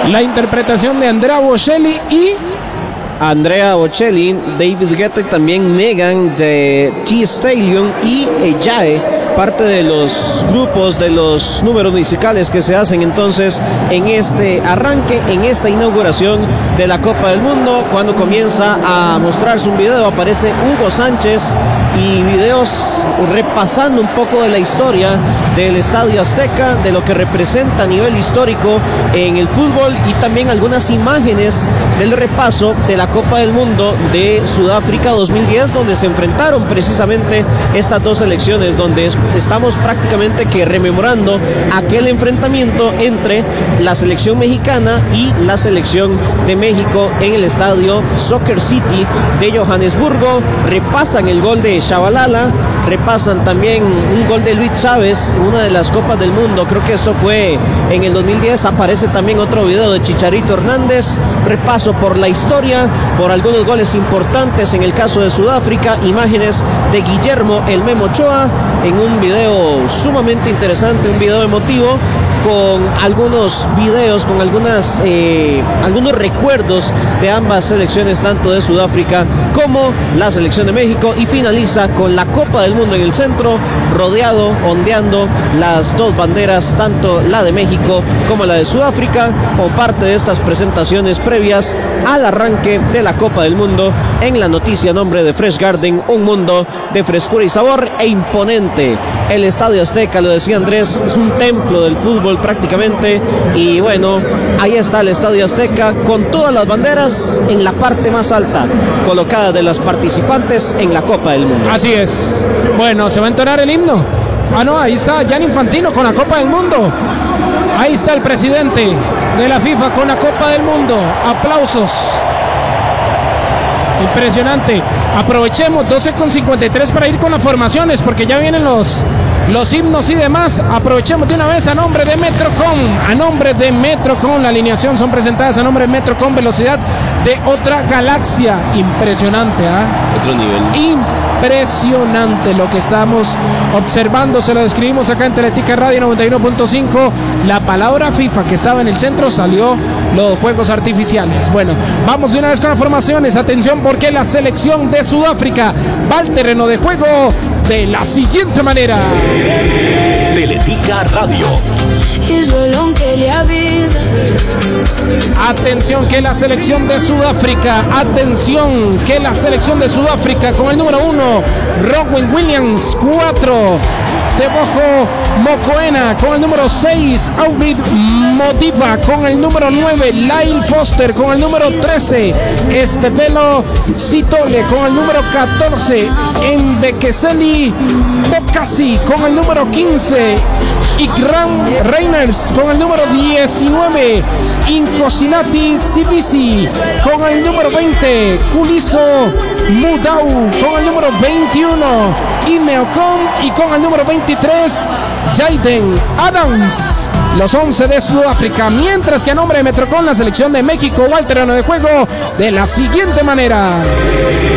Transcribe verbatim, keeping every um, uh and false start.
La interpretación de Andrea Bocelli y Andrea Bocelli, David Guetta y también Megan de T-Stallion y Ejae, parte de los grupos, de los números musicales que se hacen entonces en este arranque, en esta inauguración de la Copa del Mundo. Cuando comienza a mostrarse un video aparece Hugo Sánchez y videos repasando un poco de la historia del Estadio Azteca, de lo que representa a nivel histórico en el fútbol, y también algunas imágenes del repaso de la Copa del Mundo de Sudáfrica dos mil diez, donde se enfrentaron precisamente estas dos selecciones, donde es, estamos prácticamente que rememorando aquel enfrentamiento entre la selección mexicana y la selección de México en el estadio Soccer City de Johannesburgo. Repasan el gol de Shabalala, repasan también un gol de Luis Chávez, una de las Copas del Mundo, creo que eso fue en el dos mil diez. Aparece también otro video de Chicharito Hernández, repaso por la historia, por algunos goles importantes en el caso de Sudáfrica, imágenes de Guillermo El Memo Ochoa en un video sumamente interesante, un video emotivo con algunos videos, con algunas eh, algunos recuerdos de ambas selecciones, tanto de Sudáfrica como la selección de México, y finaliza con la Copa del Mundo en el centro, rodeado, ondeando las dos banderas, tanto la de México como la de Sudáfrica, como parte de estas presentaciones previas al arranque de la Copa del Mundo en la noticia a nombre de Fresh Garden, un mundo de frescura y sabor, e imponente. El Estadio Azteca, lo decía Andrés, es un templo del fútbol prácticamente, y bueno, ahí está el Estadio Azteca con todas las banderas en la parte más alta, colocadas de las participantes en la Copa del Mundo. Así es. Bueno, ¿se va a entonar el himno? Ah, no, ahí está Gianni Infantino con la Copa del Mundo. Ahí está el presidente de la FIFA con la Copa del Mundo. Aplausos. Impresionante. Aprovechemos doce con cincuenta y tres para ir con las formaciones, porque ya vienen los, los himnos y demás. Aprovechemos de una vez a nombre de Metrocom. A nombre de Metrocom, la alineación son presentadas a nombre de Metrocom, velocidad de otra galaxia. Impresionante, ¿ah? ¿eh? Otro nivel. Impresionante lo que estamos observando. Se lo describimos acá en Teletica Radio noventa y uno punto cinco. La palabra FIFA que estaba en el centro salió los fuegos artificiales. Bueno, vamos de una vez con las formaciones. Atención, porque la selección de Sudáfrica va al terreno de juego de la siguiente manera. Teletica Radio. Atención que la selección de Sudáfrica, atención que la selección de Sudáfrica con el número uno, Rowan Williams, cuatro, Teboho Mokoena, con el número seis, Aubrid Modiba, con el número nueve, Lyle Foster, con el número trece, Estefelo Sitole, con el número catorce, Mbekeseli Bokasi, con el número quince, Ikram Reiners, con el número diecinueve, Inkosinati Sibisi, con el número veinte, Kuliso Mudau, con el número veintiuno, Imeocom, y con el número veintitrés, Jaden Adams. Los once de Sudáfrica, mientras que a nombre de Metrocom, la selección de México va al terreno de juego de la siguiente manera.